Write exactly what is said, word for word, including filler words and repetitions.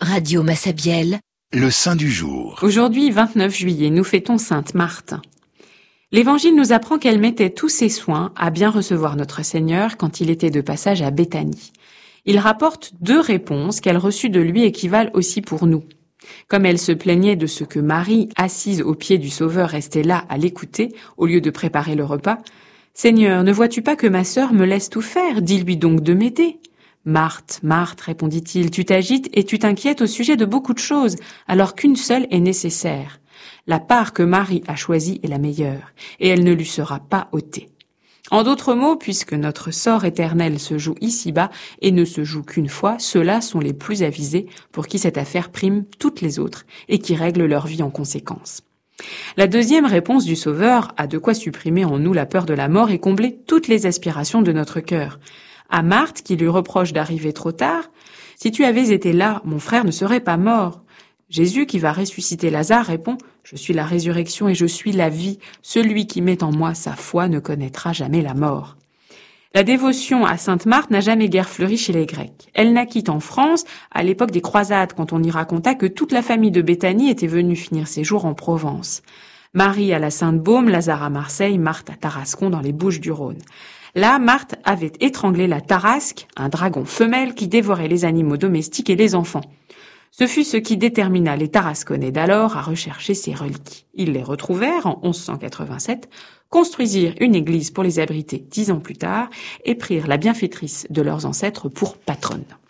Radio Massabielle, le saint du jour. Aujourd'hui, vingt-neuf juillet, nous fêtons Sainte Marthe. L'Évangile nous apprend qu'elle mettait tous ses soins à bien recevoir notre Seigneur quand il était de passage à Béthanie. Il rapporte deux réponses qu'elle reçut de lui et qui valent aussi pour nous. Comme elle se plaignait de ce que Marie, assise aux pieds du Sauveur, restait là à l'écouter, au lieu de préparer le repas, « Seigneur, ne vois-tu pas que ma sœur me laisse tout faire? Dis-lui donc de m'aider. » « Marthe, Marthe, répondit-il, tu t'agites et tu t'inquiètes au sujet de beaucoup de choses, alors qu'une seule est nécessaire. La part que Marie a choisie est la meilleure, et elle ne lui sera pas ôtée. » En d'autres mots, puisque notre sort éternel se joue ici-bas et ne se joue qu'une fois, ceux-là sont les plus avisés pour qui cette affaire prime toutes les autres et qui règlent leur vie en conséquence. La deuxième réponse du Sauveur a de quoi supprimer en nous la peur de la mort et combler toutes les aspirations de notre cœur. À Marthe, qui lui reproche d'arriver trop tard, « Si tu avais été là, mon frère ne serait pas mort. » Jésus, qui va ressusciter Lazare, répond « Je suis la résurrection et je suis la vie. Celui qui met en moi sa foi ne connaîtra jamais la mort. » La dévotion à Sainte Marthe n'a jamais guère fleuri chez les Grecs. Elle naquit en France à l'époque des croisades, quand on y raconta que toute la famille de Béthanie était venue finir ses jours en Provence. Marie à la Sainte-Baume, Lazare à Marseille, Marthe à Tarascon dans les Bouches-du-Rhône. Là, Marthe avait étranglé la tarasque, un dragon femelle qui dévorait les animaux domestiques et les enfants. Ce fut ce qui détermina les Tarasconnais d'alors à rechercher ces reliques. Ils les retrouvèrent en onze cent quatre-vingt-sept, construisirent une église pour les abriter dix ans plus tard et prirent la bienfaitrice de leurs ancêtres pour patronne.